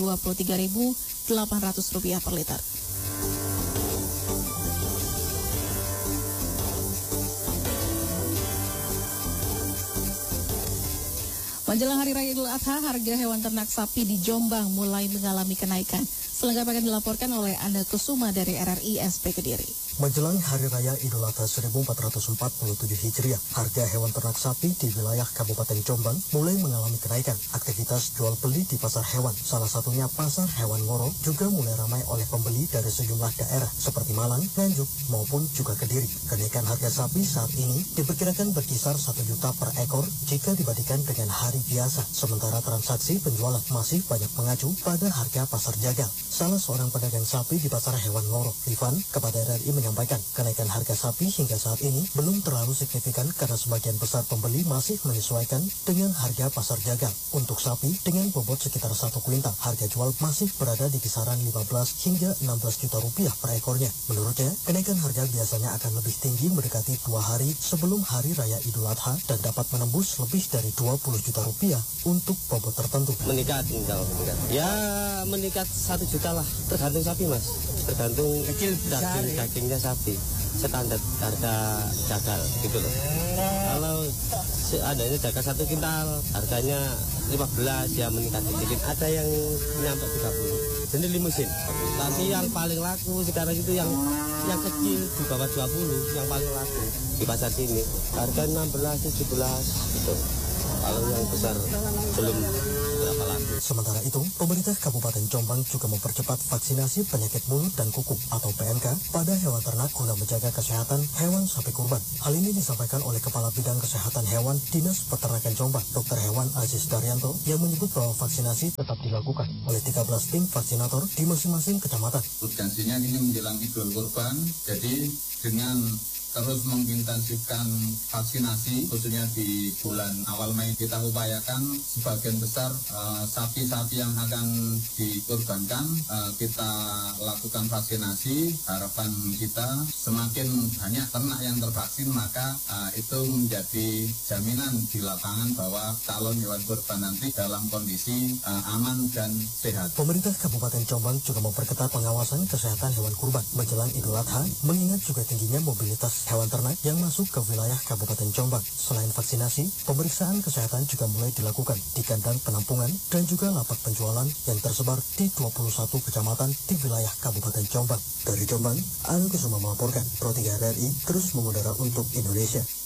Rp23.800 per liter. Menjelang Hari Raya Idul Adha, harga hewan ternak sapi di Jombang mulai mengalami kenaikan. Selengkapnya akan dilaporkan oleh Anda Kusuma dari RRI SP Kediri. Menjelang Hari Raya Idul Adha 1447 Hijriah, harga hewan ternak sapi di wilayah Kabupaten Jombang mulai mengalami kenaikan. Aktivitas jual beli di pasar hewan, salah satunya Pasar Hewan Ngoro, juga mulai ramai oleh pembeli dari sejumlah daerah seperti Malang, Nganjuk, maupun juga Kediri. Kenaikan harga sapi saat ini diperkirakan berkisar 1 juta per ekor jika dibandingkan dengan hari biasa. Sementara transaksi penjualan masih banyak mengacu pada harga pasar jagal. Salah seorang pedagang sapi di Pasar Hewan Ngoro, Ivan, kepada RRI menyampaikan kenaikan harga sapi hingga saat ini belum terlalu signifikan karena sebagian besar pembeli masih menyesuaikan dengan harga pasar jagal. Untuk sapi dengan bobot sekitar 1 kuintal, harga jual masih berada di kisaran 15 hingga 16 juta rupiah per ekornya. Menurutnya, kenaikan harga biasanya akan lebih tinggi mendekati 2 hari sebelum Hari Raya Idul Adha dan dapat menembus lebih dari 20 juta rupiah untuk bobot tertentu. Meningkat. Ya, meningkat 1 juta lah, tergantung sapi mas, tergantung kecil dagingnya sapi, standar harga jagal gitu loh. Kalau adanya jagal 1 kintal, harganya 15, ya meningkat sedikit. Ada yang nyampe 30, jenis limusin. Tapi yang paling laku sekarang itu yang kecil di bawah 20, yang paling laku di pasar sini. Harga 16, 17 gitu. Kalau yang besar belum berapa laku. Sementara itu, pemerintah Kabupaten Jombang juga mempercepat vaksinasi penyakit mulut dan kuku atau PMK pada hewan ternak guna menjaga kesehatan hewan sapi kurban. Hal ini disampaikan oleh Kepala Bidang Kesehatan Hewan Dinas Peternakan Jombang, Dr. Hewan Aziz Daryanto, yang menyebut bahwa vaksinasi tetap dilakukan oleh 13 tim vaksinator di masing-masing kecamatan. Urgensinya ini menjelang Idul Kurban, jadi dengan terus mengintensifkan vaksinasi, khususnya di bulan awal Mei, kita upayakan sebagian besar sapi-sapi yang akan dikurbankan kita lakukan vaksinasi. Harapan kita semakin banyak ternak yang tervaksin, maka itu menjadi jaminan di lapangan bahwa calon hewan kurban nanti dalam kondisi aman dan sehat. Pemerintah Kabupaten Jombang juga memperketat pengawasan kesehatan hewan kurban menjelang Idul Adha, mengingat juga tingginya mobilitas hewan ternak yang masuk ke wilayah Kabupaten Jombang. Selain vaksinasi, pemeriksaan kesehatan juga mulai dilakukan di kandang penampungan dan juga lapak penjualan yang tersebar di 21 kecamatan di wilayah Kabupaten Jombang. Dari Jombang, Anu Kusuma melaporkan. Pro 3 RRI terus mengudara untuk Indonesia.